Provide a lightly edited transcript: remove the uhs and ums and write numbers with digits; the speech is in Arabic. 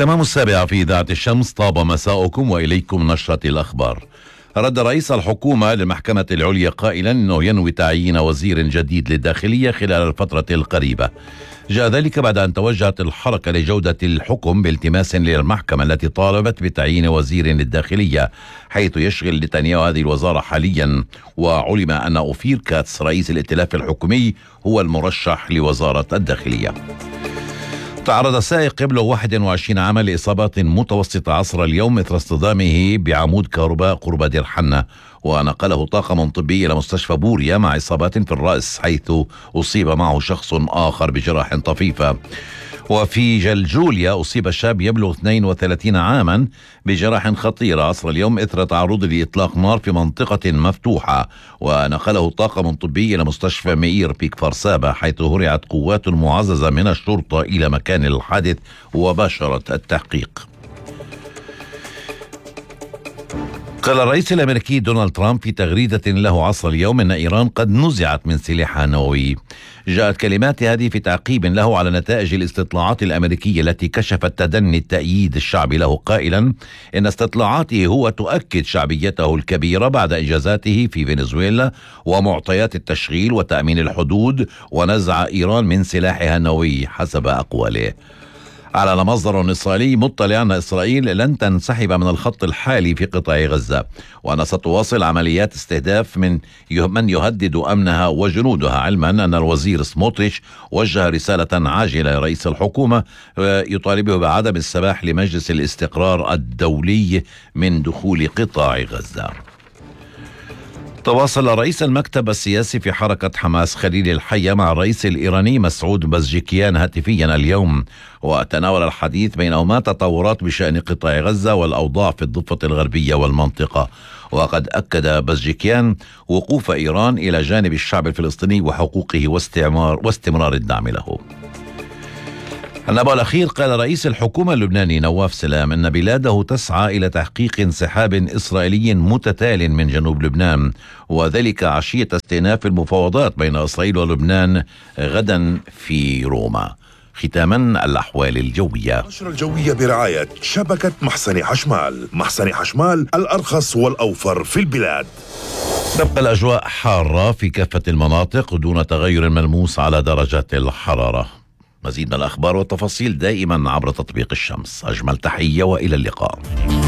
تمام 7 في إذاعة الشمس. طاب مساؤكم وإليكم نشرة الأخبار. رد رئيس الحكومة للمحكمة العليا قائلا أنه ينوي تعيين وزير جديد للداخلية خلال الفترة القريبة. جاء ذلك بعد أن توجهت الحركة لجودة الحكم بالتماس للمحكمة التي طالبت بتعيين وزير للداخلية، حيث يشغل نتنياهو هذه الوزارة حاليا. وعلم أن أوفير كاتس رئيس الائتلاف الحكومي هو المرشح لوزارة الداخلية. تعرض سائق يبلغ 21 عاما لإصابات متوسطة عصر اليوم إثر اصطدامه بعمود كهرباء قرب دير حنة، ونقله طاقم طبي إلى مستشفى بوريا مع إصابات في الرأس، حيث أصيب معه شخص آخر بجراح طفيفة. وفي جلجوليا أصيب شاب يبلغ 32 عاما بجراح خطيرة عصر اليوم إثر تعرضه لإطلاق نار في منطقة مفتوحة، ونقله طاقم طبي إلى مستشفى مئير بيك فرسابة، حيث هرعت قوات معززة من الشرطة إلى مكان الحادث وباشرت التحقيق. قال الرئيس الأمريكي دونالد ترامب في تغريدة له عصر اليوم أن إيران قد نزعت من سلاحها النووي. جاءت كلمات هذه في تعقيب له على نتائج الاستطلاعات الأمريكية التي كشفت تدني التأييد الشعبي له، قائلا إن استطلاعاته هو تؤكد شعبيته الكبيرة بعد إنجازاته في فنزويلا ومعطيات التشغيل وتأمين الحدود ونزع إيران من سلاحها النووي حسب أقواله. أعلن مصدر إسرائيلي مطلع أن إسرائيل لن تنسحب من الخط الحالي في قطاع غزة، وأن ستواصل عمليات استهداف من يهدد أمنها وجنودها، علما أن الوزير سموتريتش وجه رسالة عاجلة لرئيس الحكومة يطالبه بعدم السماح لمجلس الاستقرار الدولي من دخول قطاع غزة. تواصل رئيس المكتب السياسي في حركة حماس خليل الحية مع الرئيس الإيراني مسعود بزجكيان هاتفيا اليوم، وتناول الحديث بينهما تطورات بشأن قطاع غزة والأوضاع في الضفة الغربية والمنطقة. وقد أكد بزجكيان وقوف إيران إلى جانب الشعب الفلسطيني وحقوقه واستمرار الدعم له. النبأ الأخير. قال رئيس الحكومة اللبناني نواف سلام أن بلاده تسعى إلى تحقيق انسحاب إسرائيلي متتال من جنوب لبنان، وذلك عشية استئناف المفاوضات بين إسرائيل ولبنان غدا في روما. ختاما الأحوال الجوية. النشرة الجوية برعاية شبكة محسن حشمال. محسن حشمال الأرخص والأوفر في البلاد. تبقى الأجواء حارة في كافة المناطق دون تغير ملموس على درجات الحرارة. مزيد من الأخبار والتفاصيل دائما عبر تطبيق الشمس. أجمل تحية وإلى اللقاء.